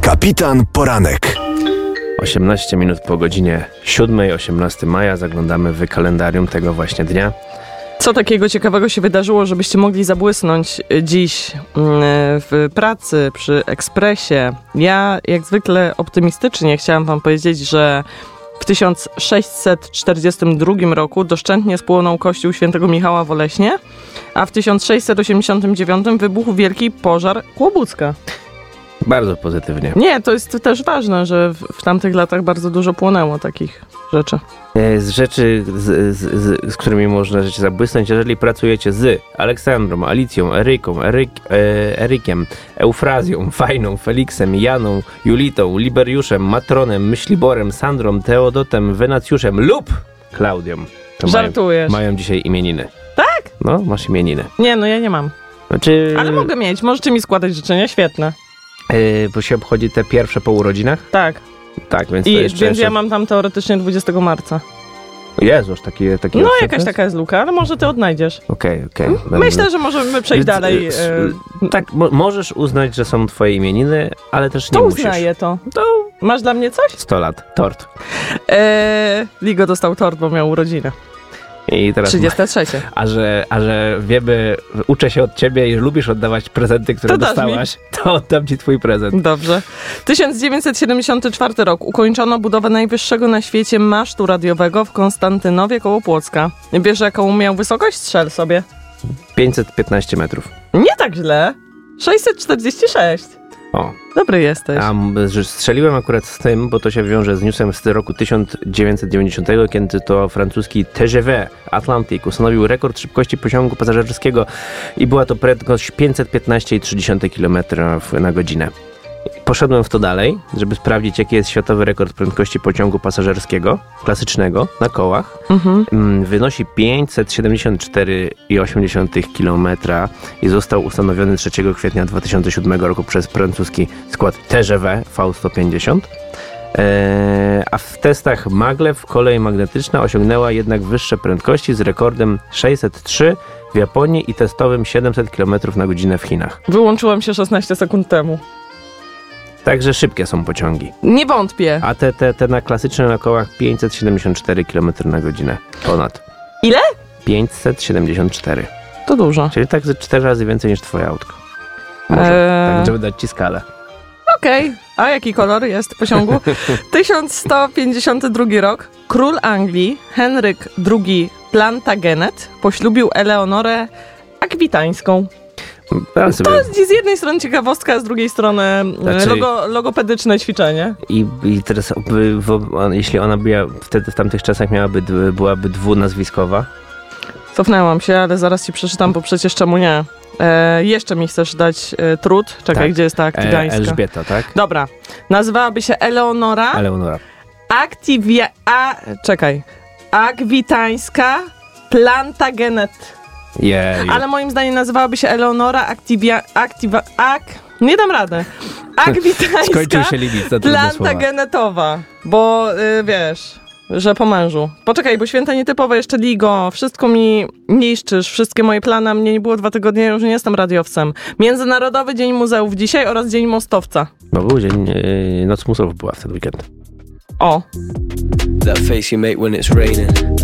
Kapitan Poranek. 18 minut po godzinie 7, 18 maja, zaglądamy w kalendarium tego właśnie dnia. Co takiego ciekawego się wydarzyło, żebyście mogli zabłysnąć dziś w pracy, przy Ekspresie? Ja jak zwykle optymistycznie chciałam wam powiedzieć, że w 1642 roku doszczętnie spłonął kościół świętego Michała w Oleśnie, a w 1689 wybuchł wielki pożar Kłobucka. Bardzo pozytywnie. Nie, to jest też ważne, że w tamtych latach bardzo dużo płonęło takich rzeczy. Z rzeczy, z którymi można życie zabłysnąć, jeżeli pracujecie z Aleksandrą, Alicją, Erykiem, Eufrazją, Fajną, Feliksem, Janą, Julitą, Liberiuszem, Matronem, Myśliborem, Sandrą, Teodotem, Wenacjuszem lub Klaudią. Żartujesz. Mają dzisiaj imieniny. Tak? No, masz imieniny. Nie, no ja nie mam. Znaczy... Ale mogę mieć, możecie mi składać życzenia, świetne. Bo się obchodzi te pierwsze po urodzinach? Tak. Tak, więc to jeszcze... Więc ja mam tam teoretycznie 20 marca. Jezuż, taki no jakaś taka jest luka, ale może ty odnajdziesz. Okej. Myślę, że możemy przejść dalej. Tak, możesz uznać, że są twoje imieniny, ale też nie to musisz. Uznaję to. Masz dla mnie coś? 100 lat. Tort. Ligo dostał tort, bo miał urodziny. I teraz 33. A że wiemy, uczę się od ciebie i lubisz oddawać prezenty, które dostałaś, to oddam ci twój prezent. Dobrze. 1974 rok. Ukończono budowę najwyższego na świecie masztu radiowego w Konstantynowie koło Płocka. Wiesz, jaką miał wysokość? Strzel sobie. 515 metrów. Nie tak źle. 646. O. Dobry jesteś. A strzeliłem akurat z tym, bo to się wiąże z newsem z roku 1990, kiedy to francuski TGV Atlantic ustanowił rekord szybkości pociągu pasażerskiego i była to prędkość 515,3 km na godzinę. Poszedłem w to dalej, żeby sprawdzić, jaki jest światowy rekord prędkości pociągu pasażerskiego, klasycznego, na kołach. Wynosi 574,8 km i został ustanowiony 3 kwietnia 2007 roku przez francuski skład TGV V150. A w testach maglev kolej magnetyczna osiągnęła jednak wyższe prędkości z rekordem 603 w Japonii i testowym 700 km na godzinę w Chinach. Wyłączyłam się 16 sekund temu. Także szybkie są pociągi. Nie wątpię. A te na klasyczne na kołach 574 km na godzinę. Ponad. Ile? 574. To dużo. Czyli tak ze 4 razy więcej niż twoje autko. Może, tak żeby dać ci skalę. Okej. A jaki kolor jest pociągu? 1152 rok. Król Anglii Henryk II Plantagenet poślubił Eleonorę Akwitańską. To jest z jednej strony ciekawostka, a z drugiej strony logopedyczne ćwiczenie. I teraz, jeśli ona wtedy w tamtych czasach byłaby dwunazwiskowa? Cofnęłam się, ale zaraz ci przeczytam, bo przecież czemu nie? Jeszcze mi chcesz dać trud? Czekaj, tak. Gdzie jest ta aktywiańska? Elżbieta, tak? Dobra. Nazywałaby się Eleonora. Akwitańska Plantagenet. Ale moim zdaniem nazywałaby się Eleonora nie dam rady. Akwitańska Plantagenetowa. Bo wiesz, że po mężu. Poczekaj, bo święta nietypowe jeszcze, Ligo. Wszystko mi niszczysz. Wszystkie moje plany. Mnie nie było 2 tygodnie, już nie jestem radiowcem. Międzynarodowy Dzień Muzeów dzisiaj oraz Dzień Mostowca. No był dzień, Noc Muzeów była w ten weekend. O. That face you make when it's raining.